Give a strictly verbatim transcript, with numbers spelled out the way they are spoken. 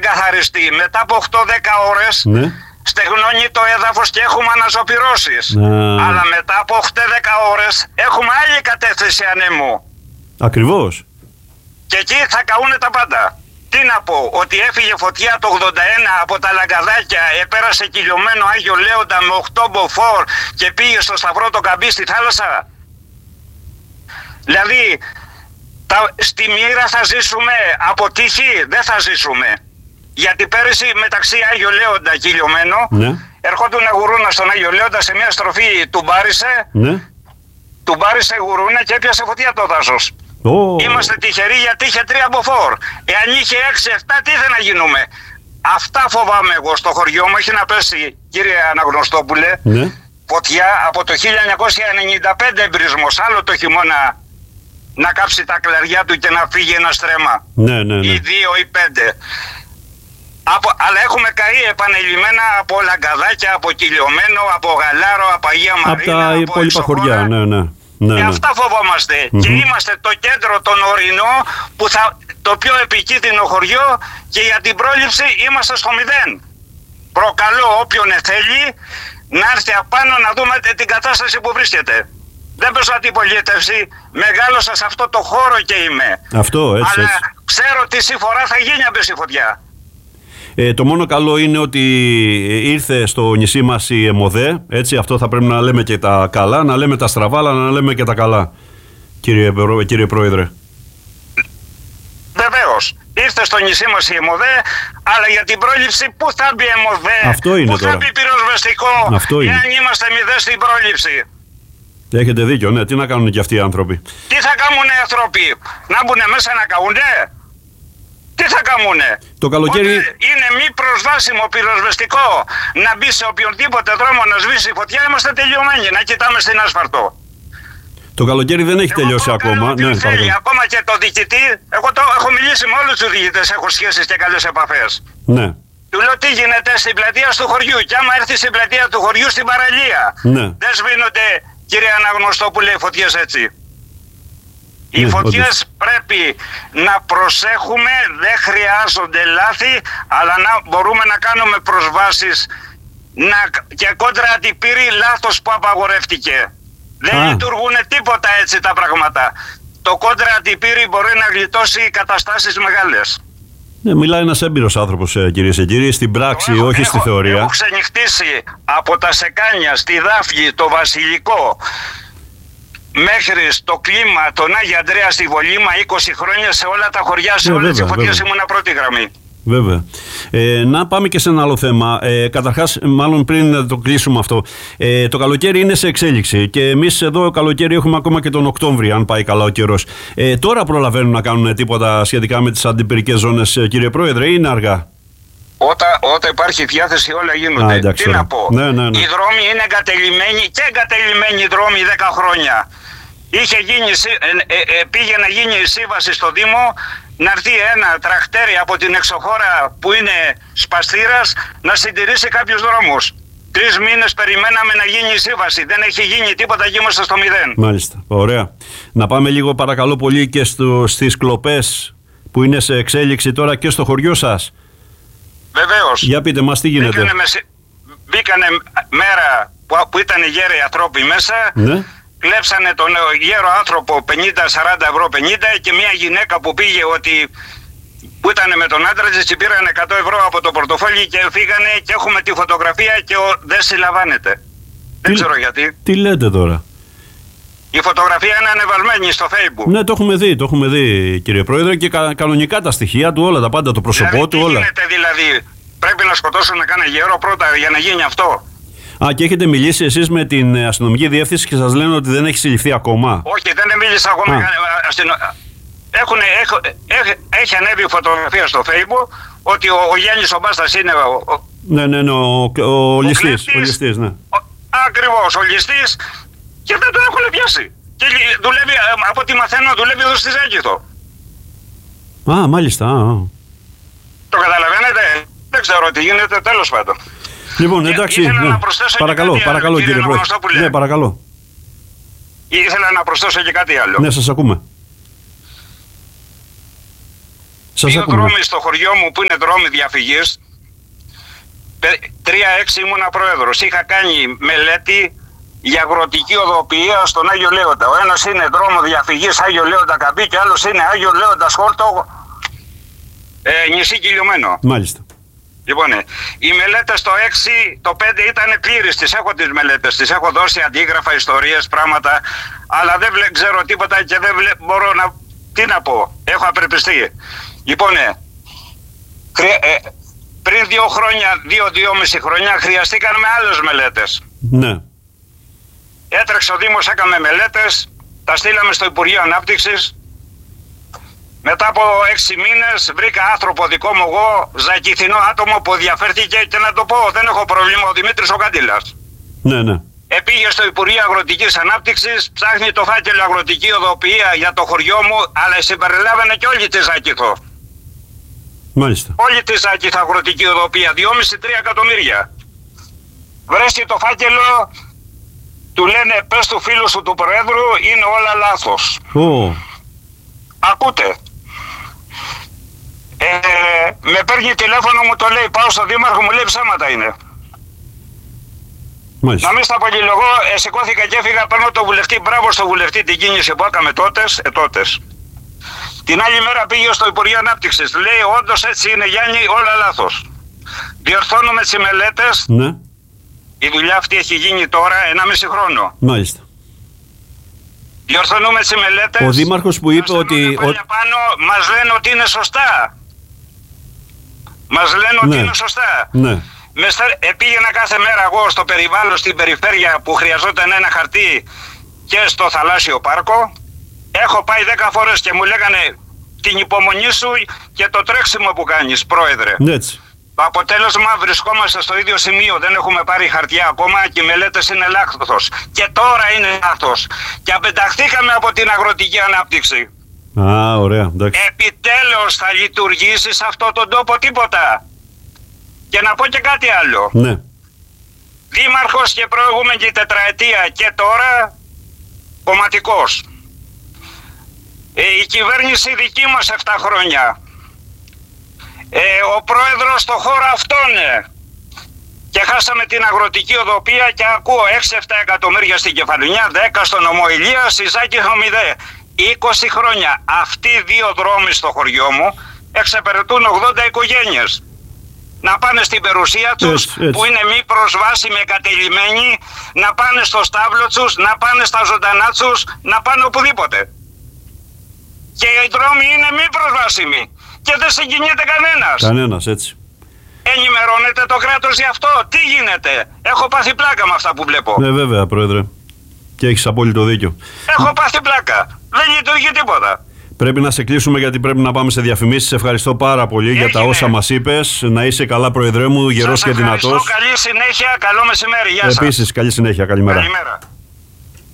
καθαριστεί, μετά από οκτώ δέκα ώρες ναι. στεγνώνει το έδαφος και έχουμε αναζωπυρώσεις. Ah. Αλλά μετά από οκτώ δέκα ώρες έχουμε άλλη κατεύθυνση ανέμου. Ακριβώς. Και εκεί θα καούνε τα πάντα. Τι να πω, ότι έφυγε φωτιά το ογδόντα ένα από τα Λαγκαδάκια, επέρασε κυλιωμένο Άγιο Λέοντα με οκτώ μποφόρ και πήγε στο Σταυρό το Καμπί στη θάλασσα. Δηλαδή, τα, στη μοίρα θα ζήσουμε, από τύχη δεν θα ζήσουμε. Γιατί πέρυσι μεταξύ Άγιο Λέοντα κυλιωμένο, ναι. ερχόντουν γουρούνα στον Άγιο Λέοντα σε μια στροφή του μπάρισε, ναι. του μπάρισε γουρούνα και έπιασε φωτιά το δάσος. Oh. Είμαστε τυχεροί γιατί είχε τρία μποφόρ. Εάν είχε έξι εφτά, τι θα να γίνουμε. Αυτά φοβάμαι εγώ στο χωριό μου. Έχει να πέσει, κύριε Αναγνωστόπουλε, ναι. φωτιά από το χίλια εννιακόσια ενενήντα πέντε εμπρισμός. Άλλο το χειμώνα να κάψει τα κλαριά του και να φύγει ένα στρέμμα. Ναι, ναι, ναι. Ή δύο ή πέντε. Από, αλλά έχουμε καεί επανειλημμένα από Λαγκαδάκια, από Κυλιωμένο, από Γαλάρο, από Αγία Μαρίνα, από τα υπόλοιπα χωριά. Ναι, ναι. Ναι, και ναι. αυτά φοβόμαστε. Mm-hmm. Και είμαστε το κέντρο, τον ορεινό, που θα, το πιο επικίνδυνο χωριό, και για την πρόληψη είμαστε στο μηδέν. Προκαλώ όποιον θέλει να έρθει απάνω να δούμε την κατάσταση που βρίσκεται. Δεν παίζω αντιπολίτευση, μεγάλωσα σε αυτό το χώρο και είμαι. Αυτό, έτσι, αλλά έτσι. ξέρω τι συμφορά θα γίνει αν πέσει φωτιά. Ε, το μόνο καλό είναι ότι ήρθε στο νησί μας η ΕΜΟΔΕ, έτσι, αυτό θα πρέπει να λέμε και τα καλά, να λέμε τα στραβά, αλλά να λέμε και τα καλά, κύριε, κύριε Πρόεδρε. Βεβαίως, ήρθε στο νησί μας η ΕΜΟΔΕ, αλλά για την πρόληψη πού θα μπει η ΕΜΟΔΕ, αυτό είναι πού τώρα. θα μπει πυροσβεστικό, εάν είμαστε μηδέν στην πρόληψη. Έχετε δίκιο, ναι, τι να κάνουν και αυτοί οι άνθρωποι. Τι θα κάνουν οι άνθρωποι, να μπουν μέσα να καούνε. Τι θα κάνουνε. Το καλοκαίρι Όταν είναι μη προσβάσιμο πυροσβεστικό να μπει σε οποιονδήποτε δρόμο να σβήσει φωτιά, είμαστε τελειωμένοι. Να κοιτάμε στην άσφαλτο. Το καλοκαίρι δεν έχει εγώ τελειώσει ακόμα. Ναι, θέλει, ακόμα και το διοικητή. Εγώ το έχω μιλήσει με όλους τους διοικητές, έχω σχέσεις και καλές επαφές. Ναι. Του λέω τι γίνεται στην πλατεία του χωριού. Και άμα έρθει στην πλατεία του χωριού στην παραλία, ναι. δεν σβήνονται, κύριε Αναγνωστόπουλε, οι φωτιές έτσι. Οι ναι, φωτιές όντως. Πρέπει να προσέχουμε, δεν χρειάζονται λάθη, αλλά να μπορούμε να κάνουμε προσβάσεις να, και κόντρα αντιπύρη λάθος που απαγορεύτηκε. Δεν Α. λειτουργούν τίποτα έτσι τα πράγματα. Το κόντρα αντιπύρη μπορεί να γλιτώσει καταστάσεις μεγάλες. Ναι, μιλάει ένας έμπειρος άνθρωπος, κυρίες και κύριοι, στην πράξη, έχω, όχι έχω, στη θεωρία. Έχω ξενυχτήσει από τα Σεκάνια, στη Δάφνη, το Βασιλικό, μέχρι στο κλίμα, τον Άγιο Ανδρέα στη Βολήμα, είκοσι χρόνια σε όλα τα χωριά, σε ε, όλες τις φωτιές ήμουνα πρώτη γραμμή. Βέβαια. Ε, να πάμε και σε ένα άλλο θέμα. Ε, καταρχάς, μάλλον πριν το κλείσουμε αυτό, ε, το καλοκαίρι είναι σε εξέλιξη και εμείς εδώ καλοκαίρι έχουμε ακόμα και τον Οκτώβρη, αν πάει καλά ο καιρός. Ε, τώρα προλαβαίνουν να κάνουν τίποτα σχετικά με τις αντιπυρικές ζώνες, κύριε Πρόεδρε, ή είναι αργά? Όταν, όταν υπάρχει διάθεση όλα γίνονται. Α, εντάξει, τι να πω. Ναι, ναι, ναι. Οι δρόμοι είναι εγκατελειμμένοι και εγκατελειμμένοι δρόμοι δέκα χρόνια. Είχε γίνει, ε, ε, ε, πήγε να γίνει η σύμβαση στο Δήμο να έρθει ένα τρακτέρι από την εξωχώρα που είναι σπαστήρας να συντηρήσει κάποιους δρόμους. Τρεις μήνες περιμέναμε να γίνει η σύμβαση. Δεν έχει γίνει τίποτα και είμαστε στο μηδέν. Μάλιστα. Ωραία. Να πάμε λίγο παρακαλώ πολύ και στο, στις κλοπές που είναι σε εξέλιξη τώρα και στο χωριό σας. Βεβαίως. Για πείτε μας τι γίνεται. Μπήκανε, με, μπήκανε μέρα που, που ήταν γέροι άνθρωποι μέσα. Ναι. Κλέψανε τον γέρο άνθρωπο πενήντα σαράντα ευρώ πενήντα και μια γυναίκα που πήγε ότι που ήταν με τον άντρα της και πήραν εκατό ευρώ από το πορτοφόλι και φύγανε και έχουμε τη φωτογραφία και ο, δεν συλλαμβάνεται. Τι, δεν ξέρω γιατί. Τι λέτε τώρα? Η φωτογραφία είναι ανεβασμένη στο Facebook. Ναι, το έχουμε δει, το έχουμε δει κύριε Πρόεδρε και κα, κανονικά τα στοιχεία του, όλα τα πάντα, το πρόσωπό δηλαδή, του, τι όλα. γίνεται δηλαδή, πρέπει να σκοτώσουν να κάνει γέρο πρώτα για να γίνει αυτό. Α, και έχετε μιλήσει εσείς με την αστυνομική διεύθυνση και σας λένε ότι δεν έχει συλληφθεί ακόμα? Όχι, δεν μίλησα ακόμα. Αστυνο... Έχουν, έχ, έχ, έχει ανέβει φωτογραφία στο Facebook ότι ο, ο Γιάννης ο Μπάστας είναι ο, ο, ναι, ναι, ναι, ο, ο, ο ληστής, ο ληστής, ναι. Ο, ακριβώς, ο ληστής και δεν τον έχουν πιάσει. Και δουλεύει, από ό,τι μαθαίνω, δουλεύει εδώ στη Ζάκηθο. Α, μάλιστα. Α, α. Το καταλαβαίνετε, δεν ξέρω τι γίνεται, τέλος πάντων. Λοιπόν, εντάξει, ναι. παρακαλώ, παρακαλώ άλλο, κύριε Πρόεδρε. Ναι, παρακαλώ. Ήθελα να προσθέσω και κάτι άλλο. Ναι, σας ακούμε. Δύο δρόμοι στο χωριό μου που είναι δρόμοι διαφυγής. Τρία έξι ήμουνα πρόεδρος. Είχα κάνει μελέτη για αγροτική οδοποιία στον Άγιο Λέοντα. Ο ένας είναι δρόμο διαφυγής Άγιο Λέοντα Καμπή και άλλος είναι Άγιο Λέοντα Χόρτο, ε, νησί Κιλιωμένο. Μάλιστα. Λοιπόν, οι μελέτες το έξι, το πέντε ήταν πλήρες, τις έχω τις μελέτες, τις έχω δώσει αντίγραφα, ιστορίες, πράγματα, αλλά δεν βλέ, ξέρω τίποτα και δεν βλέ, μπορώ να, τι να πω, έχω απελπιστεί. Λοιπόν, ε, ε, πριν δύο χρόνια, δύο-δυόμιση χρόνια χρειαστήκαν με άλλες μελέτες. Ναι. Έτρεξε ο Δήμος, έκαμε μελέτες, τα στείλαμε στο Υπουργείο Ανάπτυξης. Μετά από έξι μήνες βρήκα άνθρωπο δικό μου εγώ, ζακηθινό άτομο που ενδιαφέρθηκε και να το πω, δεν έχω πρόβλημα, ο Δημήτρης ο Καντήλας. Ναι, ναι. Επήγε στο Υπουργείο Αγροτικής Ανάπτυξης, ψάχνει το φάκελο αγροτική οδοποιία για το χωριό μου, αλλά συμπεριλάβανε και όλη τη Ζάκηθο. Μάλιστα. Όλη τη Ζάκηθο αγροτική οδοποιία, δυόμισι με τρία εκατομμύρια. Βρέσει το φάκελο, του λένε πες του φίλου σου του Προέδρου, είναι όλα λάθος. Oh. Ακούτε. Ε, με παίρνει τηλέφωνο, μου το λέει, πάω στο Δήμαρχο, μου λέει ψέματα είναι. Μάλιστα. Να μην στα πολυλογώ, ε, σηκώθηκα και έφυγα, παίρνω το βουλευτή, μπράβο στο βουλευτή την κίνηση που έκαμε τότες, ε, τότες. Την άλλη μέρα πήγε στο Υπουργείο Ανάπτυξης, λέει όντως έτσι είναι Γιάννη, όλα λάθος. Διορθώνουμε τις μελέτες, ναι. Η δουλειά αυτή έχει γίνει τώρα ενάμιση χρόνο. Μάλιστα. Διορθώνουμε τις μελέτες. Ο Δήμαρχος που είπε ότι... Ο... Πάνω, μας λένε ότι είναι σωστά. Μας λένε ναι. ότι είναι σωστά. Ναι. Με στα... Πήγαινα κάθε μέρα εγώ στο περιβάλλον, στην περιφέρεια που χρειαζόταν ένα χαρτί και στο θαλάσσιο πάρκο. Έχω πάει δέκα φορές και μου λέγανε την υπομονή σου και το τρέξιμο που κάνεις, πρόεδρε. Έτσι. Το αποτέλεσμα, βρισκόμαστε στο ίδιο σημείο, δεν έχουμε πάρει χαρτιά ακόμα και οι μελέτες είναι λάθος. Και τώρα είναι λάθος. Και απενταχθήκαμε από την αγροτική ανάπτυξη. Α, ωραία, εντάξει. Επιτέλους θα λειτουργήσει σε αυτόν τον τόπο τίποτα. Και να πω και κάτι άλλο. Ναι. Δήμαρχος και προηγούμενη τετραετία και τώρα κομματικός. Ε, η κυβέρνηση δική μας εφτά χρόνια. Ε, ο πρόεδρος στο χώρο αυτόν και χάσαμε την αγροτική οδοποιία και ακούω έξι εφτά εκατομμύρια στην Κεφαλουνιά, δέκα στο νομό Ηλίας, στη Ζάκηθο μηδέν. είκοσι χρόνια αυτοί οι δύο δρόμοι στο χωριό μου εξυπηρετούν ογδόντα οικογένειες. Να πάνε στην περιουσία τους έτσι, έτσι. που είναι μη προσβάσιμοι, εγκατελειμμένοι, να πάνε στο στάβλο τους, να πάνε στα ζωντανά τους, να πάνε οπουδήποτε. Και οι δρόμοι είναι μη προσβάσιμοι. Και δεν συγκινείται κανένας. Κανένας, έτσι. Ενημερώνεται το κράτος γι' αυτό. Τι γίνεται. Έχω πάθει πλάκα με αυτά που βλέπω. Ναι, βέβαια, πρόεδρε. Και έχεις απόλυτο δίκιο. Έχω πάθει πλάκα. Δεν λειτουργεί τίποτα. Πρέπει να σε κλείσουμε γιατί πρέπει να πάμε σε διαφημίσεις. Σε ευχαριστώ πάρα πολύ Έγινε. για τα όσα μας είπες. Να είσαι καλά, πρόεδρέ μου, γερός και δυνατός. Καλή συνέχεια, καλό μεσημέρι. Γεια σας. Επίσης, καλή συνέχεια. Καλημέρα. Καλημέρα.